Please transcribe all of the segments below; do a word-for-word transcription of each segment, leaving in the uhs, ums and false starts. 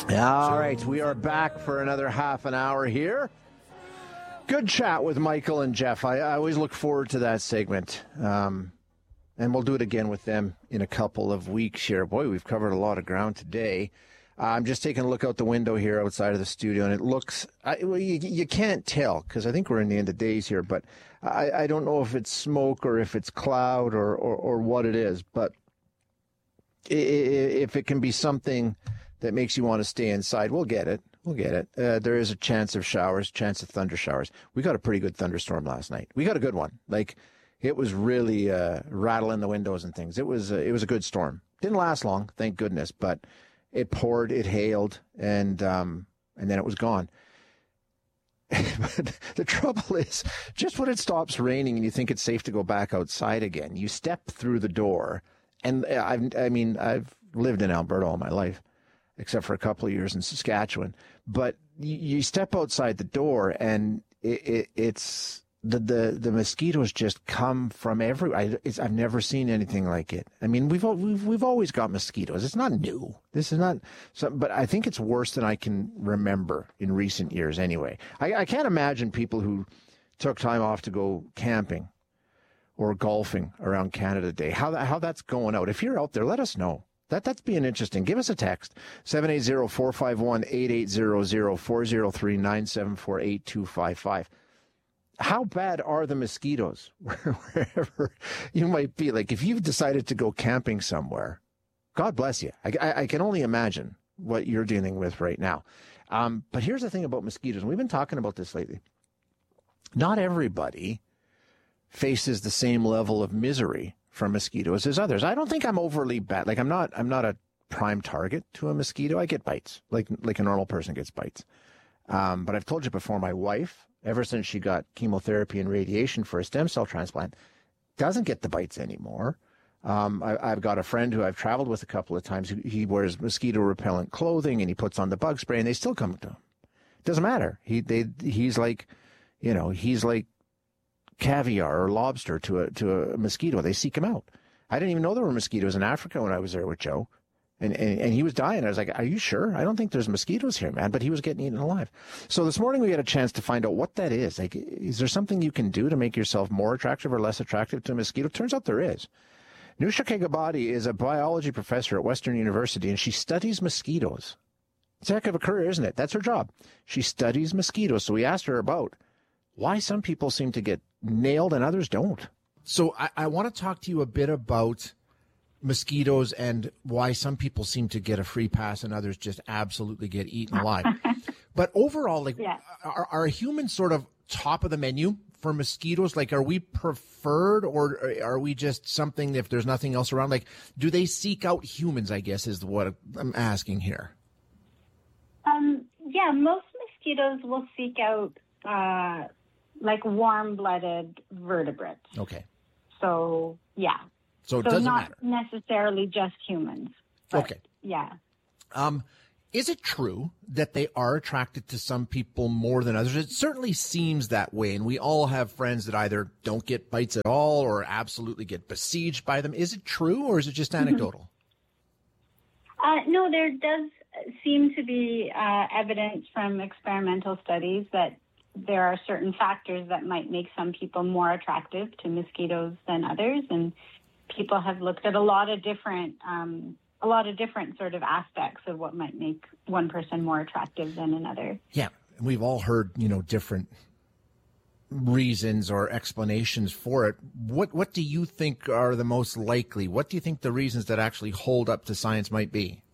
All right, we are back for another half an hour here. Good chat with Michael and Jeff. I, I always look forward to that segment. Um, and we'll do it again with them in a couple of weeks here. Boy, we've covered a lot of ground today. Uh, I'm just taking a look out the window here outside of the studio, and it looks, I, well, you, you can't tell because I think we're in the end of days here, but I, I don't know if it's smoke or if it's cloud or, or, or what it is. But if it can be something that makes you want to stay inside, we'll get it. We'll get it. Uh, there is a chance of showers, chance of thunder showers. We got a pretty good thunderstorm last night. We got a good one. Like, it was really uh, rattling the windows and things. It was uh, it was a good storm. Didn't last long, thank goodness, but it poured, it hailed, and um, and then it was gone. But the trouble is, just when it stops raining and you think it's safe to go back outside again, you step through the door. And I've, I mean, I've lived in Alberta all my life, except for a couple of years in Saskatchewan. But you, you step outside the door, and it, it, it's the, the the mosquitoes just come from everywhere. I, it's, I've never seen anything like it. I mean, we've we've we've always got mosquitoes. It's not new. This is not. So, but I think it's worse than I can remember in recent years. Anyway, I, I can't imagine people who took time off to go camping or golfing around Canada Day. How how that's going out. If you're out there, let us know. That, that's being interesting. Give us a text, seven eight zero, four five one, eight eight zero zero, four zero three, nine seven four, eight two five five. How bad are the mosquitoes wherever you might be? Like, if you've decided to go camping somewhere, God bless you. I, I, I can only imagine what you're dealing with right now. Um, but here's the thing about mosquitoes, and we've been talking about this lately. Not everybody faces the same level of misery from mosquitoes as others. I don't think I'm overly bad. Like, I'm not, I'm not a prime target to a mosquito. I get bites, like, like a normal person gets bites. Um, but I've told you before, my wife, ever since she got chemotherapy and radiation for a stem cell transplant, doesn't get the bites anymore. Um, I, I've got a friend who I've traveled with a couple of times. He, he wears mosquito repellent clothing and he puts on the bug spray, and they still come to him. It doesn't matter. He, they, he's like, you know, he's like caviar or lobster to a to a mosquito. They seek him out. I didn't even know there were mosquitoes in Africa when I was there with Joe, and and, and he was dying. I was like, "Are you sure? I don't think there's mosquitoes here, man." But he was getting eaten alive. So this morning we had a chance to find out what that is. Like, is there something you can do to make yourself more attractive or less attractive to a mosquito? Turns out there is. Nusha Kegabadi is a biology professor at Western University, and she studies mosquitoes. It's a heck of a career, isn't it? That's her job. She studies mosquitoes. So we asked her about why some people seem to get nailed and others don't. So I, I want to talk to you a bit about mosquitoes and why some people seem to get a free pass and others just absolutely get eaten alive. But overall, like, yeah. are, are humans sort of top of the menu for mosquitoes? Like, are we preferred, or are we just something if there's nothing else around? Like, do they seek out humans, I guess, is what I'm asking here. Um, yeah, most mosquitoes will seek out uh, like warm-blooded vertebrates. Okay. So, yeah. So it so doesn't not matter. necessarily just humans. But, okay. Yeah. Um, is it true that they are attracted to some people more than others? It certainly seems that way, and we all have friends that either don't get bites at all or absolutely get besieged by them. Is it true, or is it just anecdotal? Uh, no, there does seem to be uh, evidence from experimental studies that there are certain factors that might make some people more attractive to mosquitoes than others, and people have looked at a lot of different, um, a lot of different sort of aspects of what might make one person more attractive than another. Yeah, and we've all heard, you know, different reasons or explanations for it. What what do you think are the most likely? What do you think the reasons that actually hold up to science might be?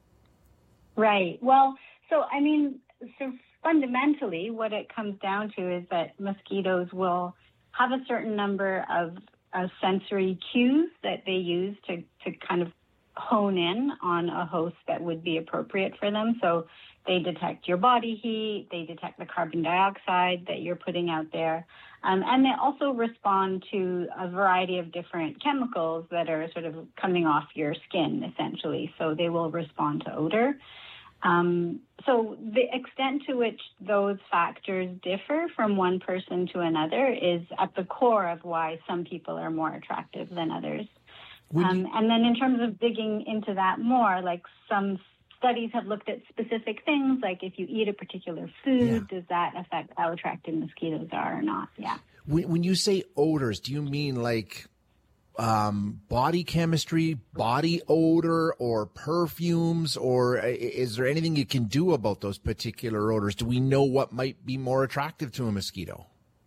Right. Well, so I mean, so fundamentally, what it comes down to is that mosquitoes will have a certain number of uh, sensory cues that they use to, to kind of hone in on a host that would be appropriate for them. So they detect your body heat, they detect the carbon dioxide that you're putting out there, um, and they also respond to a variety of different chemicals that are sort of coming off your skin, essentially. So they will respond to odor. Um, so the extent to which those factors differ from one person to another is at the core of why some people are more attractive than others. Um, and then in terms of digging into that more, like some studies have looked at specific things, like if you eat a particular food, yeah. does that affect how attractive mosquitoes are or not? Yeah. When, when you say odors, do you mean like um, body chemistry, body odor, or perfumes, or is there anything you can do about those particular odors? Do we know what might be more attractive to a mosquito?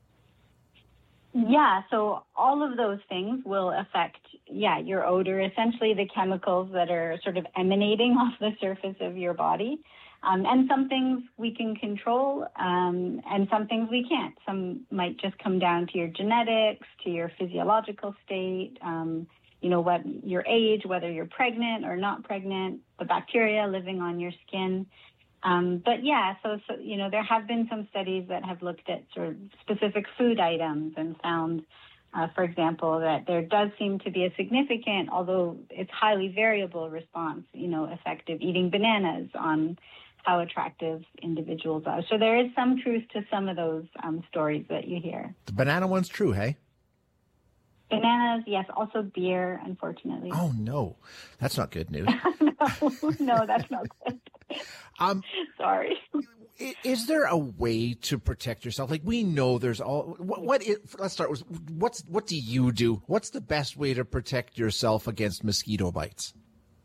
Yeah, so all of those things will affect, yeah, your odor, essentially the chemicals that are sort of emanating off the surface of your body. Um, and some things we can control, um, and some things we can't. Some might just come down to your genetics, to your physiological state, um, you know, what your age, whether you're pregnant or not pregnant, the bacteria living on your skin. Um, but yeah, so, so, you know, there have been some studies that have looked at sort of specific food items and found, uh, for example, that there does seem to be a significant, although it's highly variable response, you know, effect of eating bananas on how attractive individuals are. So there is some truth to some of those um, stories that you hear. The banana one's true, hey? Bananas, yes. Also beer, unfortunately. Oh, no. That's not good news. no, no, that's not good. Um, Sorry. Is there a way to protect yourself? Like, we know there's all, what, what is, let's start with, what's, what do you do? What's the best way to protect yourself against mosquito bites?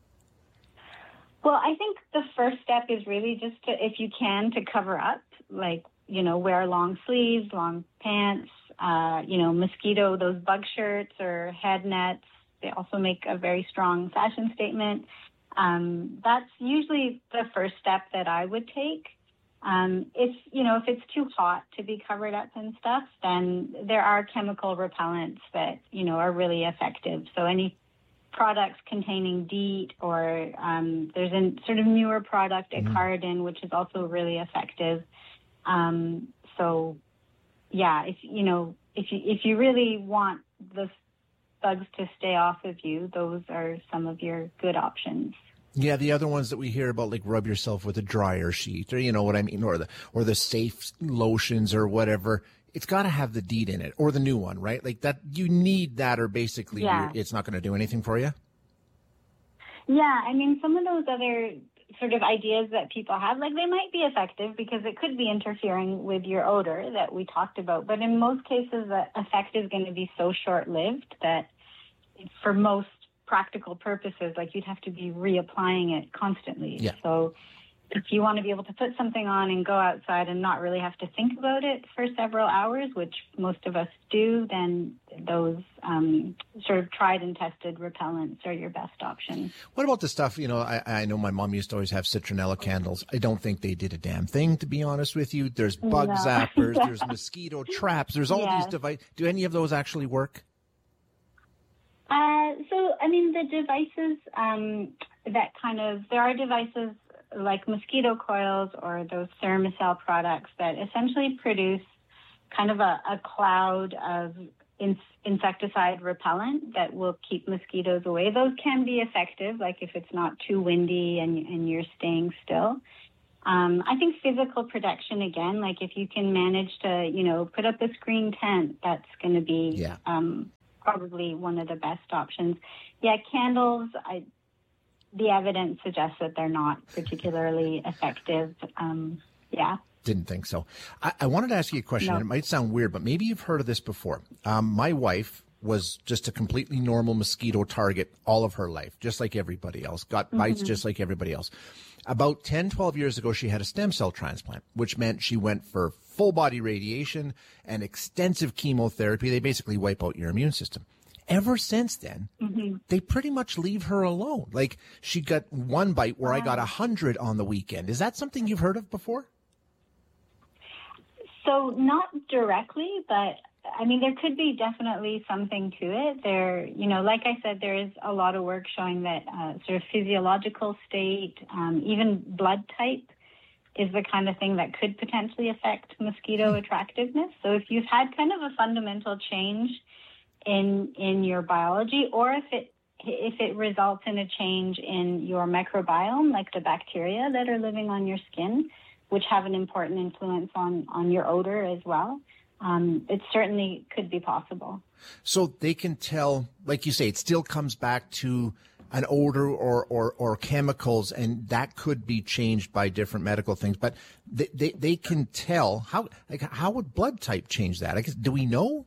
Well, I think the first step is really just to, if you can, to cover up, like, you know, wear long sleeves, long pants, uh, you know, mosquito, those bug shirts or head nets. They also make a very strong fashion statement. Um, that's usually the first step that I would take. Um, if, you know, if it's too hot to be covered up and stuff, then there are chemical repellents that, you know, are really effective. So any products containing DEET, or um, there's a sort of newer product, Icardin, mm-hmm. which is also really effective. Um, so, yeah, if you know, if you if you really want the bugs to stay off of you, those are some of your good options. Yeah, the other ones that we hear about, like rub yourself with a dryer sheet, or you know what I mean, or the or the safe lotions or whatever. It's got to have the DEET in it, or the new one, right? Like that, you need that, or basically yeah. it's not going to do anything for you. Yeah, I mean, some of those other sort of ideas that people have, like they might be effective because it could be interfering with your odor that we talked about. But in most cases, the effect is going to be so short-lived that for most practical purposes, like you'd have to be reapplying it constantly. Yeah. So if you want to be able to put something on and go outside and not really have to think about it for several hours, which most of us do, then those um, sort of tried and tested repellents are your best option. What about the stuff, you know, I, I know my mom used to always have citronella candles. I don't think they did a damn thing, to be honest with you. There's bug no. zappers, yeah. there's mosquito traps, there's all yes. these devices. Do any of those actually work? Uh, so, I mean, the devices um, that kind of, there are devices like mosquito coils or those Thermacell products that essentially produce kind of a, a cloud of in, insecticide repellent that will keep mosquitoes away. Those can be effective, like if it's not too windy and, and you're staying still. Um, I think physical protection, again, like if you can manage to, you know, put up a screen tent, that's going to be yeah. um, probably one of the best options. Yeah, candles, I the evidence suggests that they're not particularly effective. Um, yeah. Didn't think so. I, I wanted to ask you a question, no. and it might sound weird, but maybe you've heard of this before. Um, my wife was just a completely normal mosquito target all of her life, just like everybody else, got bites mm-hmm. just like everybody else. About ten, twelve years ago, she had a stem cell transplant, which meant she went for full body radiation and extensive chemotherapy. They basically wipe out your immune system. Ever since then, mm-hmm. they pretty much leave her alone. Like she got one bite where wow. I got a hundred on the weekend. Is that something you've heard of before? So not directly, but I mean, there could be definitely something to it. There, you know, like I said, there is a lot of work showing that uh, sort of physiological state, um, even blood type is the kind of thing that could potentially affect mosquito attractiveness. So if you've had kind of a fundamental change in in your biology, or if it if it results in a change in your microbiome, like the bacteria that are living on your skin, which have an important influence on, on your odor as well, um, it certainly could be possible. So they can tell, like you say, it still comes back to an odor or, or, or chemicals, and that could be changed by different medical things. But they, they, they can tell. How like how would blood type change that? I guess, do we know?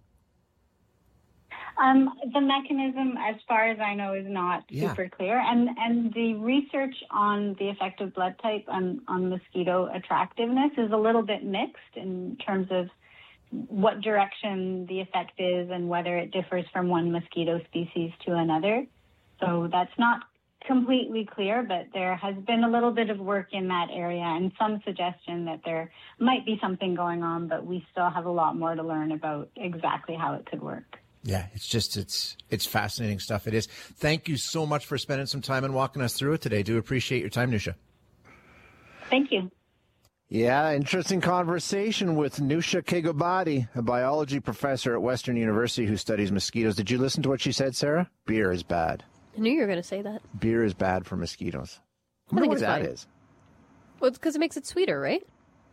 Um, the mechanism, as far as I know, is not yeah. super clear. And and the research on the effect of blood type on, on mosquito attractiveness is a little bit mixed in terms of what direction the effect is and whether it differs from one mosquito species to another. So that's not completely clear, but there has been a little bit of work in that area and some suggestion that there might be something going on, but we still have a lot more to learn about exactly how it could work. Yeah, it's just, it's it's fascinating stuff. It is. Thank you so much for spending some time and walking us through it today. Do appreciate your time, Nusha. Thank you. Yeah, interesting conversation with Nusha Kegobadi, a biology professor at Western University who studies mosquitoes. Did you listen to what she said, Sarah? Beer is bad. I knew you were going to say that. Beer is bad for mosquitoes. I I wonder think what it's that fine. is. Well, it's because it makes it sweeter, right?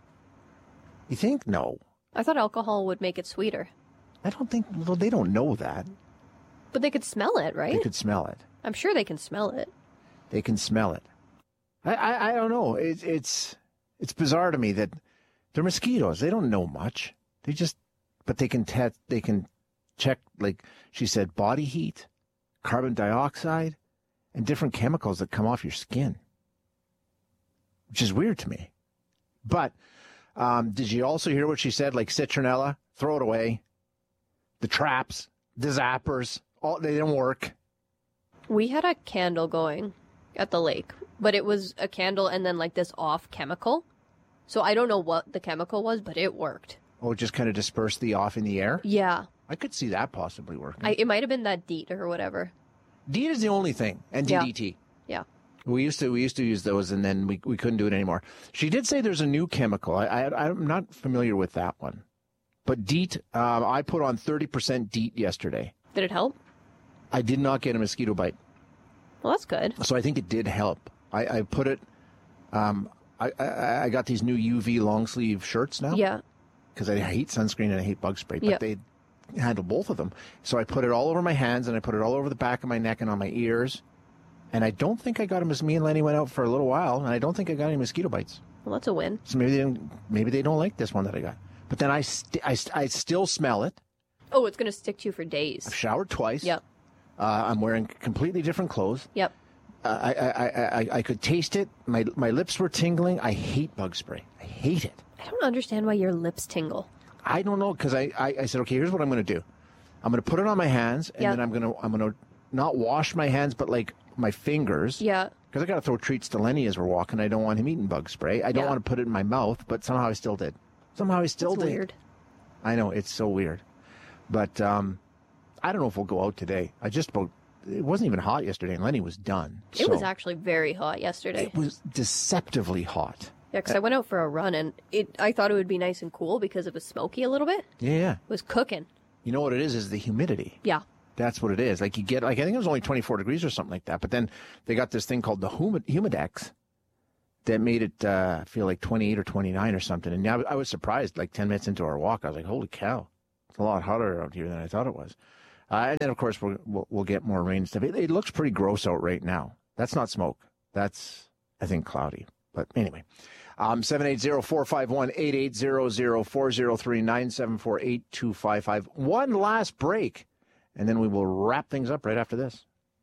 You think? No. I thought alcohol would make it sweeter. I don't think, well, they don't know that. But they could smell it, right? They could smell it. I'm sure they can smell it. They can smell it. I, I, I don't know. It, it's it's bizarre to me that they're mosquitoes. They don't know much. They just, but they can te- they can check, like she said, body heat, carbon dioxide, and different chemicals that come off your skin, which is weird to me. But um, did you also hear what she said? Like citronella, throw it away. The traps, the zappers, all they didn't work. We had a candle going at the lake, but it was a candle and then like this off chemical. So I don't know what the chemical was, but it worked. Oh, it just kind of dispersed the off in the air? Yeah. I could see that possibly working. I, it might have been that DEET or whatever. DEET is the only thing, and D D T. Yeah. We used to we used to use those, and then we we couldn't do it anymore. She did say there's a new chemical. I, I I'm not familiar with that one, but DEET. Um, I put on thirty percent DEET yesterday. Did it help? I did not get a mosquito bite. Well, that's good. So I think it did help. I, I put it. Um, I, I I got these new U V long sleeve shirts now. Yeah. Because I hate sunscreen and I hate bug spray, but Yeah. they handle both of them. So I put it all over my hands and I put it all over the back of my neck and on my ears. And I don't think I got a me and Lenny went out for a little while, and I don't think I got any mosquito bites. Well, that's a win. So maybe they didn't, maybe they don't like this one that I got. But then I st- I, st- I still smell it. Oh, it's going to stick to you for days. I've showered twice. Yep. Uh, I'm wearing completely different clothes. Yep. Uh, I, I, I, I I could taste it. My my lips were tingling. I hate bug spray. I hate it. I don't understand why your lips tingle. I don't know, because I, I, I said, okay, here's what I'm going to do. I'm going to put it on my hands, and Yeah. then I'm going to I'm going to not wash my hands, but like my fingers. Yeah. Because I got to throw treats to Lenny as we're walking. I don't want him eating bug spray. I don't Yeah. want to put it in my mouth, but somehow I still did. Somehow I still That's did. weird. I know, it's so weird. But um, I don't know if we'll go out today. I just about, it wasn't even hot yesterday, and Lenny was done. It So was actually very hot yesterday. It was deceptively hot. Yeah, because I went out for a run and it. I thought it would be nice and cool because it was smoky a little bit. Yeah, yeah. It was cooking. You know what it is, is the humidity. Yeah. That's what it is. Like you get, like I think it was only twenty-four degrees or something like that. But then they got this thing called the humid, Humidex that made it uh, feel like twenty-eight or twenty-nine or something. And now I was surprised, like ten minutes into our walk, I was like, holy cow, it's a lot hotter out here than I thought it was. Uh, and then, of course, we'll, we'll, we'll get more rain and stuff. It, it looks pretty gross out right now. That's not smoke. That's, I think, cloudy. But anyway, um, seven eight zero, four five one, eight eight zero zero, four zero three, nine seven four, eight two five five. One last break, and then we will wrap things up right after this.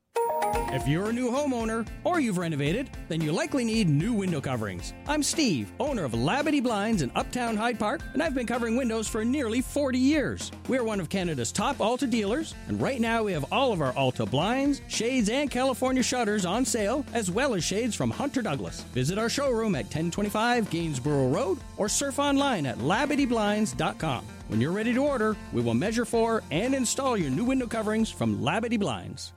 If you're a new homeowner or you've renovated, then you likely need new window coverings. I'm Steve, owner of Labadee Blinds in Uptown Hyde Park, and I've been covering windows for nearly forty years. We're one of Canada's top Alta dealers, and right now we have all of our Alta blinds, shades, and California shutters on sale, as well as shades from Hunter Douglas. Visit our showroom at ten twenty-five Gainsborough Road or surf online at labadee blinds dot com. When you're ready to order, we will measure for and install your new window coverings from Labadee Blinds.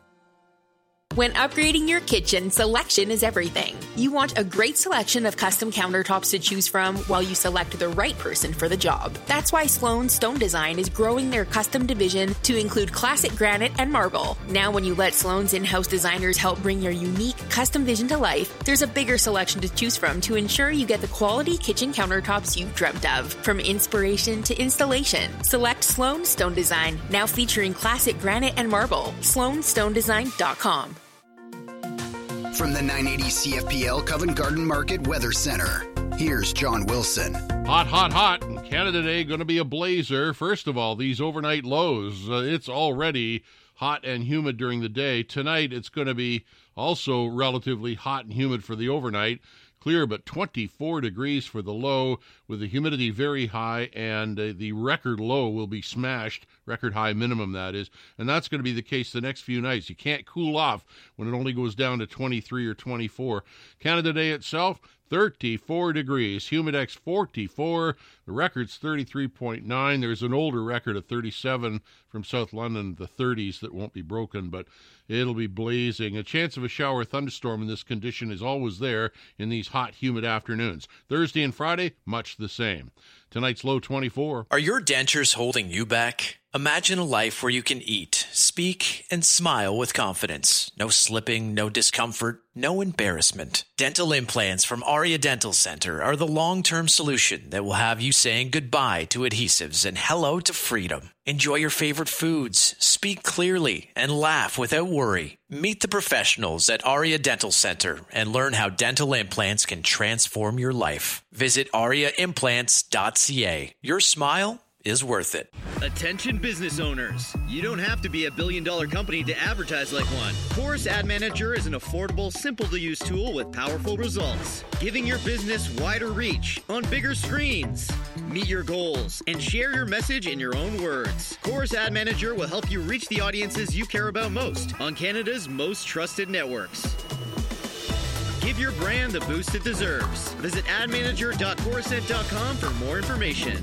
When upgrading your kitchen, selection is everything. You want a great selection of custom countertops to choose from while you select the right person for the job. That's why Sloan Stone Design is growing their custom division to include classic granite and marble. Now when you let Sloan's in-house designers help bring your unique custom vision to life, there's a bigger selection to choose from to ensure you get the quality kitchen countertops you've dreamt of. From inspiration to installation, select Sloan Stone Design, now featuring classic granite and marble. sloan stone design dot com. From the nine eighty C F P L Covent Garden Market Weather Center, here's John Wilson. Hot, hot, hot. Canada Day going to be a blazer. First of all, these overnight lows. Uh, it's already hot and humid during the day. Tonight, it's going to be also relatively hot and humid for the overnight. Clear, but twenty-four degrees for the low, with the humidity very high, and uh, the record low will be smashed, record high minimum, that is, and that's going to be the case the next few nights. You can't cool off when it only goes down to twenty-three or twenty-four. Canada Day itself, thirty-four degrees, Humidex forty-four, the record's thirty-three point nine. There's an older record of thirty-seven from South London, the thirties, that won't be broken, but it'll be blazing. A chance of a shower thunderstorm in this condition is always there in these hot, humid afternoons. Thursday and Friday, much the same. Tonight's low twenty-four. Are your dentures holding you back? Imagine a life where you can eat, speak, and smile with confidence. No slipping, no discomfort, no embarrassment. Dental implants from Aria Dental Center are the long-term solution that will have you saying goodbye to adhesives and hello to freedom. Enjoy your favorite foods, speak clearly, and laugh without worry. Meet the professionals at Aria Dental Center and learn how dental implants can transform your life. Visit aria implants dot c a. Your smile is worth it. Attention business owners. You don't have to be a billion dollar company to advertise like one. Chorus Ad Manager is an affordable, simple to use tool with powerful results, giving your business wider reach on bigger screens. Meet your goals and share your message in your own words. Chorus Ad Manager will help you reach the audiences you care about most on Canada's most trusted networks. Give your brand the boost it deserves. Visit ad manager dot corusent dot com for more information.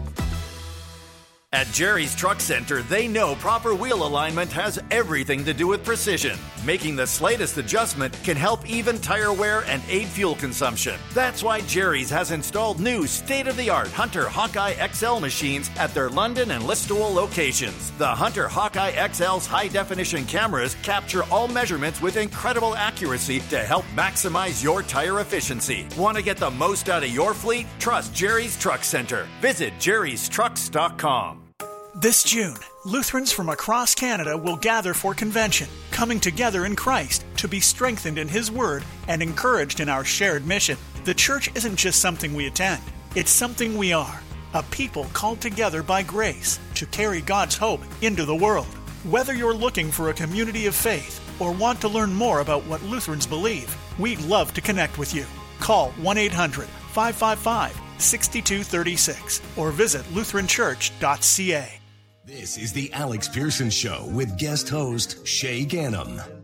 At Jerry's Truck Center, they know proper wheel alignment has everything to do with precision. Making the slightest adjustment can help even tire wear and aid fuel consumption. That's why Jerry's has installed new state-of-the-art Hunter Hawkeye X L machines at their London and Listowel locations. The Hunter Hawkeye X L's high-definition cameras capture all measurements with incredible accuracy to help maximize your tire efficiency. Want to get the most out of your fleet? Trust Jerry's Truck Center. Visit jerrys trucks dot com. This June, Lutherans from across Canada will gather for convention, coming together in Christ to be strengthened in His Word and encouraged in our shared mission. The church isn't just something we attend, it's something we are, a people called together by grace to carry God's hope into the world. Whether you're looking for a community of faith or want to learn more about what Lutherans believe, we'd love to connect with you. Call one eight hundred, five five five, six two three six or visit lutheran church dot c a. This is the Alex Pearson Show with guest host Shay Ganem.